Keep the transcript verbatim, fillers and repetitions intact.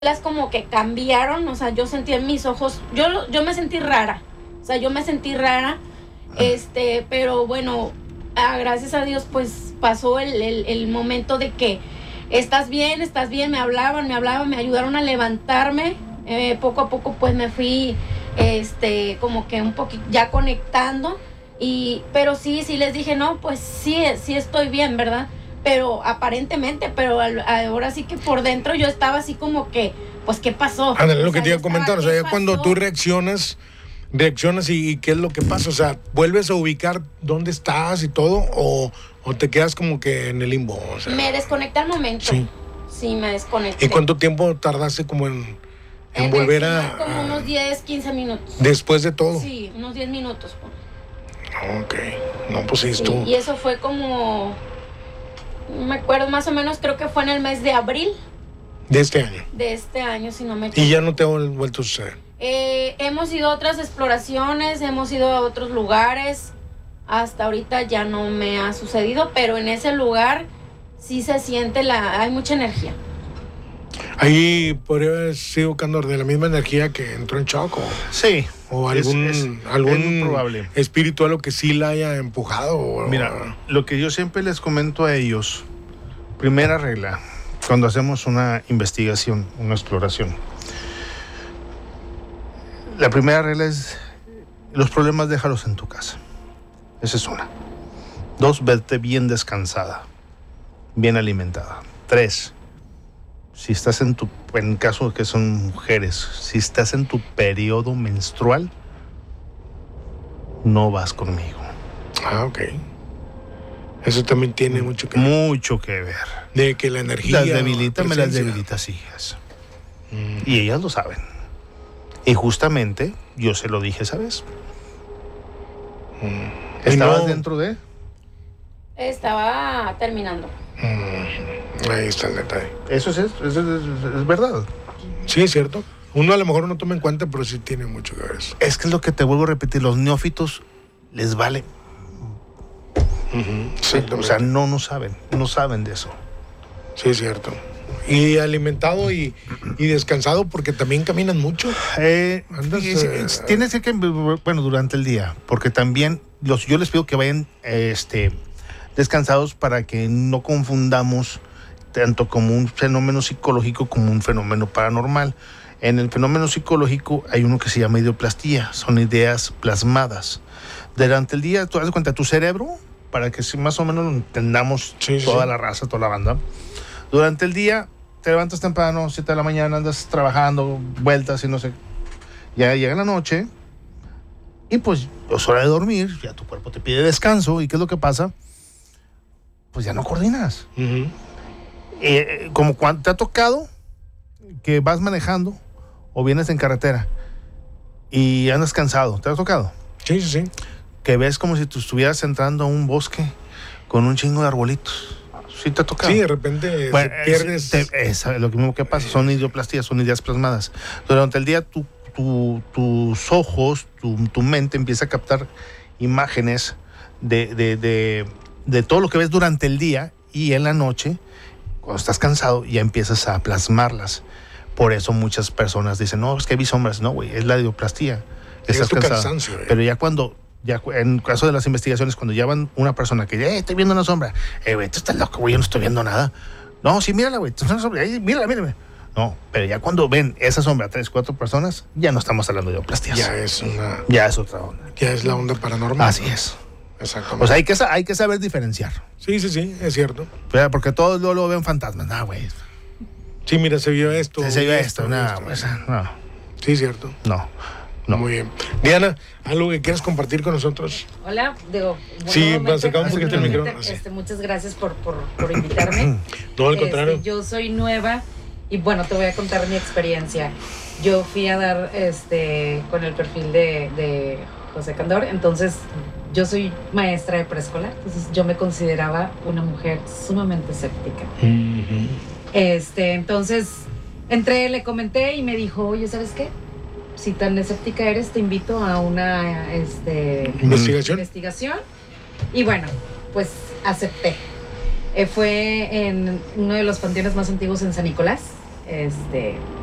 las como que cambiaron, o sea, yo sentí en mis ojos, yo, yo me sentí rara, o sea, yo me sentí rara, este, pero bueno, ah, gracias a Dios, pues pasó el, el, el momento de que estás bien, estás bien, me hablaban, me hablaban, me ayudaron a levantarme, eh, poco a poco pues me fui, este, como que un poquito ya conectando, y, pero sí, sí les dije, no, pues sí, sí estoy bien, ¿verdad? Pero aparentemente, pero al, ahora sí que por dentro yo estaba así como que, pues, ¿qué pasó? Ándale, o lo sea, que te iba a comentar, o sea, ya cuando tú reaccionas, reaccionas y, y qué es lo que pasa, o sea, ¿vuelves a ubicar dónde estás y todo o, o te quedas como que en el limbo? O sea, me desconecté al momento. Sí. Sí, me desconecté. ¿Y cuánto tiempo tardaste como en, en, en volver a, como a... unos diez, quince minutos. Después de todo. Sí, unos diez minutos. Pues. Ok, no, pues sí, sí, estuvo. Y eso fue como... No me acuerdo, más o menos creo que fue en el mes de abril. De este año. De este año, si no me equivoco. Y ya no te ha vuelto a suceder. Eh, hemos ido a otras exploraciones, hemos ido a otros lugares. Hasta ahorita ya no me ha sucedido, pero en ese lugar sí se siente la... Hay mucha energía. Ahí podría haber sido, Candor, de la misma energía que entró en Choco. Sí. O algún, es, es, algún es muy probable. espiritual que sí la haya empujado. O... Mira, lo que yo siempre les comento a ellos, primera regla, cuando hacemos una investigación, una exploración, la primera regla es, los problemas déjalos en tu casa. Esa es una. Dos, verte bien descansada, bien alimentada. Tres, si estás en tu, en caso de que son mujeres, si estás en tu periodo menstrual, no vas conmigo. Ah, ok. Eso también tiene mucho que ver. Mucho que ver. De que la energía... Las debilita, me las debilitas, hijas. Mm. Y ellas lo saben. Y justamente, yo se lo dije esa vez. Mm. ¿Estabas no... dentro de...? Estaba terminando. Mm. Ahí está el detalle. Eso es, eso es, es, es verdad. Sí, es cierto. Uno a lo mejor no toma en cuenta, pero sí tiene mucho que ver eso. Es que es lo que te vuelvo a repetir, los neófitos les vale. Uh-huh. Sí, o sea, no, no saben, no saben de eso. Sí, es cierto. Y alimentado y, y descansado porque también caminan mucho. Eh, Andas, eh, tienes que, bueno, durante el día, porque también los, yo les pido que vayan este, descansados para que no confundamos tanto como un fenómeno psicológico como un fenómeno paranormal. En el fenómeno psicológico hay uno que se llama idioplastía, son ideas plasmadas. Durante el día, tú das cuenta, tu cerebro, para que más o menos entendamos sí, toda sí. la raza, toda la banda, durante el día te levantas temprano, siete de la mañana, andas trabajando, vueltas y no sé, ya llega la noche y pues es hora de dormir, ya tu cuerpo te pide descanso y ¿qué es lo que pasa? Pues ya no coordinas. Uh-huh. Eh, como cuando te ha tocado que vas manejando o vienes en carretera y andas cansado, ¿te ha tocado? Sí, sí, sí. Que ves como si tú estuvieras entrando a un bosque con un chingo de arbolitos. ¿Sí te ha tocado? Sí, de repente bueno, te pierdes. Te, es lo mismo que pasa, son idioplastías, son ideas plasmadas. Durante el día tu, tu, tus ojos, tu, tu mente empieza a captar imágenes de, de, de, de todo lo que ves durante el día y en la noche, cuando estás cansado, ya empiezas a plasmarlas. Por eso muchas personas dicen, no, es que vi sombras. No, güey, es la idioplastía. Estás es tu cansado. Cansancio, eh. Pero ya cuando, ya en el caso de las investigaciones, cuando ya van una persona que, eh, estoy viendo una sombra. Eh, güey, tú estás loco, güey, yo no estoy viendo nada. No, sí, mírala, güey, una sombra. Ahí, mírala, mírala. No, pero ya cuando ven esa sombra, tres, cuatro personas, ya no estamos hablando de idioplastías. Ya es una... Ya es otra onda. Ya es la onda paranormal. Así es. Exactamente. O sea, hay que, hay que saber diferenciar. Sí, sí, sí, es cierto. Porque todos luego lo ven fantasmas. No, güey. Sí, mira, se vio esto. Se, se vio esto, esto, no, esto, pues, no. Sí, cierto. No, no. Muy bien. Diana, ¿algo que quieras compartir con nosotros? Hola, digo... Sí, acercamos un poquito el micrófono. Este, muchas gracias por, por, por invitarme. No, al contrario. Este, yo soy nueva y bueno, te voy a contar mi experiencia. Yo fui a dar este con el perfil de, de José Candor, entonces... Yo soy maestra de preescolar, entonces yo me consideraba una mujer sumamente escéptica. Uh-huh. Este, entonces entré, le comenté y me dijo, oye, ¿sabes qué? Si tan escéptica eres, te invito a una este, investigación. investigación. Y bueno, pues acepté. Eh, fue en uno de los panteones más antiguos en San Nicolás. Este,